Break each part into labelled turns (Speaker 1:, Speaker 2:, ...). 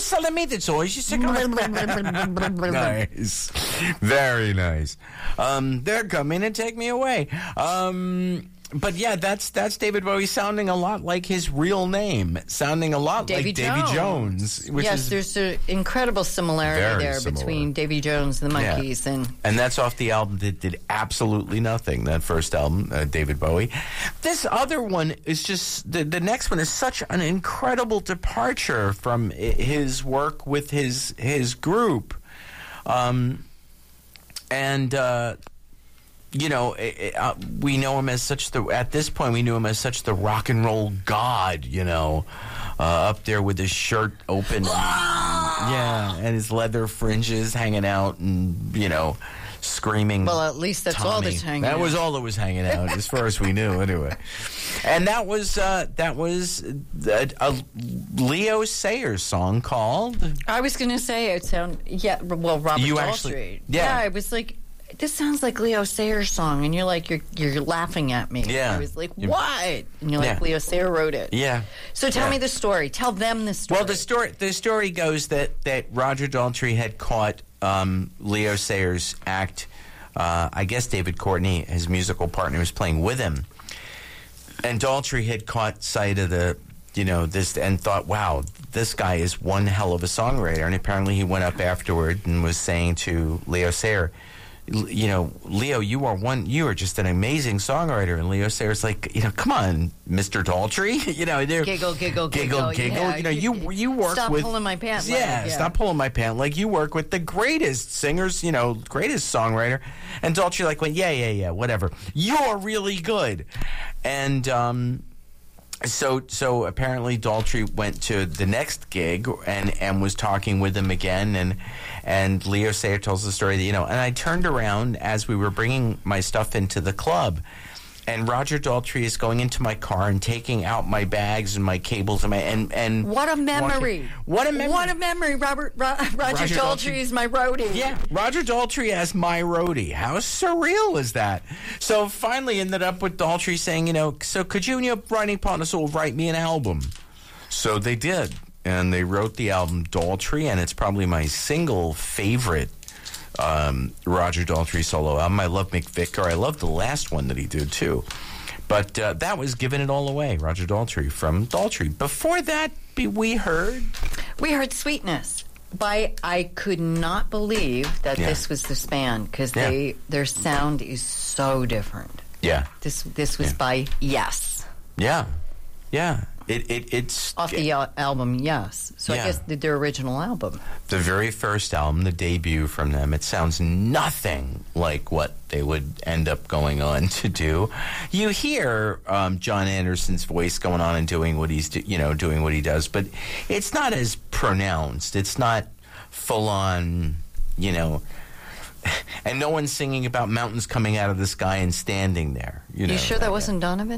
Speaker 1: salami that's all. Nice. Very nice. They're coming to take me away. But yeah, that's David Bowie sounding a lot like his real name, sounding a lot like Davy Jones.
Speaker 2: Yes, there's an incredible similarity there between Davy Jones and the Monkees.
Speaker 1: Yeah. And that's off the album that did absolutely nothing, that first album, David Bowie. This other one is just, the next one is such an incredible departure from his work with his group. You know, we know him as at this point, we knew him as such the rock and roll god, you know, up there with his shirt open. And his leather fringes hanging out and, you know, screaming.
Speaker 2: Well, at least that's
Speaker 1: Tommy.
Speaker 2: all that's hanging out.
Speaker 1: That was all that was hanging out, as far as we knew, anyway. And that was a Leo Sayer song called...
Speaker 2: I was going to say, Robert Daltrey.
Speaker 1: Yeah,
Speaker 2: I was like... This sounds like Leo Sayer's song, and you're like, you're laughing at me.
Speaker 1: Yeah.
Speaker 2: I was like, what? And you're like, Leo Sayer wrote it.
Speaker 1: Yeah.
Speaker 2: So tell me the story. Tell them the story.
Speaker 1: Well, the story goes that Roger Daltrey had caught Leo Sayer's act. I guess David Courtney, his musical partner, was playing with him, and Daltrey had caught sight of this and thought, wow, this guy is one hell of a songwriter. And apparently, he went up afterward and was saying to Leo Sayer, you know, Leo, you are just an amazing songwriter. And Leo Sayer's like, you know, come on, Mr. Daltrey. You know,
Speaker 2: giggle.
Speaker 1: Yeah, you know, you work
Speaker 2: stop
Speaker 1: with...
Speaker 2: Stop pulling my pant leg.
Speaker 1: Yeah, stop pulling my pant leg. You work with the greatest singers, you know, greatest songwriter. And Daltrey like went, yeah, whatever. You're really good. And, So apparently Daltrey went to the next gig and was talking with him again, and Leo Sayer tells the story that, you know, and I turned around as we were bringing my stuff into the club, and Roger Daltrey is going into my car and taking out my bags and my cables and
Speaker 2: what a memory! What a memory! Roger Daltrey is my roadie.
Speaker 1: Yeah, Roger Daltrey as my roadie. How surreal is that? So finally ended up with Daltrey saying, you know, so could you and your writing partner sort of write me an album? So they did, and they wrote the album Daltrey, and it's probably my single favorite Roger Daltrey solo album. I love McVicker. I love the last one that he did too. But that was Giving It All Away, Roger Daltrey from Daltrey. Before that, we heard
Speaker 2: Sweetness. I could not believe that this was this band, because their sound is so different.
Speaker 1: Yeah.
Speaker 2: This was by Yes.
Speaker 1: Yeah. It's
Speaker 2: off the album Yes. So I guess their original album.
Speaker 1: The very first album, the debut from them, it sounds nothing like what they would end up going on to do. You hear John Anderson's voice going on and doing what doing what he does, but it's not as pronounced. It's not full on, you know. And no one's singing about mountains coming out of the sky and standing there.
Speaker 2: You sure that wasn't Donovan?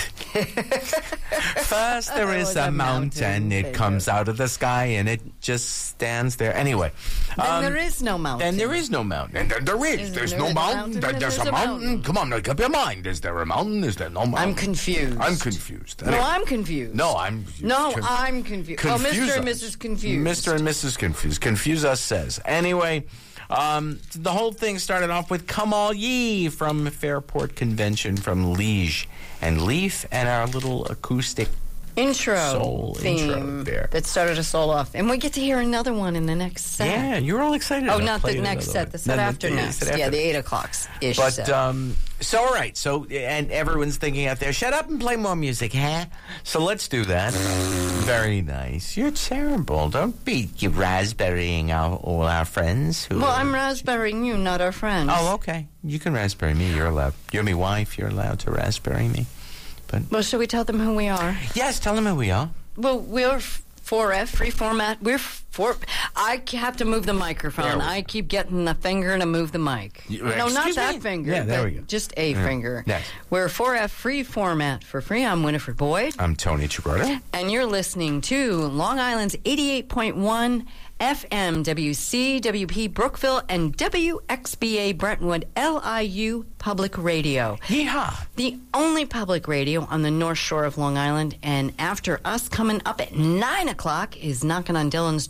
Speaker 1: First there is a mountain, it comes out of the sky, and it just stands there. Anyway.
Speaker 2: Then there is no mountain.
Speaker 1: Then there is no mountain. And then there is. There's no mountain. There's a mountain. Come on, make up your mind. Is there a mountain? Is there no mountain?
Speaker 2: I'm confused.
Speaker 1: Anyway.
Speaker 2: No, I'm confused.
Speaker 1: I'm
Speaker 2: confused. Mr. and Mrs. Confused.
Speaker 1: Mr. and Mrs. Confused. Confuse Us says. Anyway... the whole thing started off with Come All Ye from Fairport Convention from Liege and Leaf, and our little acoustic
Speaker 2: intro
Speaker 1: there.
Speaker 2: That started us all off. And we get to hear another one in the next set.
Speaker 1: Yeah, you're all excited.
Speaker 2: Oh, not the next set. The set after next. Yeah, the 8 o'clock-ish set.
Speaker 1: So, all right. So, and everyone's thinking out there, shut up and play more music, huh? So let's do that. Very nice. You're terrible. Don't be raspberrying all our friends.
Speaker 2: Well, I'm raspberrying you, not our friends.
Speaker 1: Oh, okay. You can raspberry me. You're allowed. You're my wife. You're allowed to raspberry me.
Speaker 2: Well, shall we tell them who we are?
Speaker 1: Yes, tell them who we are.
Speaker 2: Well, we're 4F, free format. I have to move the microphone. I keep getting the finger to move the mic. No, not that finger.
Speaker 1: Yeah, there we go.
Speaker 2: Just a finger.
Speaker 1: Yes.
Speaker 2: We're 4F, free format for free. I'm Winifred Boyd.
Speaker 1: I'm Tony Chigrota.
Speaker 2: And you're listening to Long Island's 88.1 FM, WCWP Brookville, and WXBA Brentwood, LIU Public Radio.
Speaker 1: Yeehaw!
Speaker 2: The only public radio on the North Shore of Long Island. And after us, coming up at 9 o'clock is Knocking on Dylan's Door.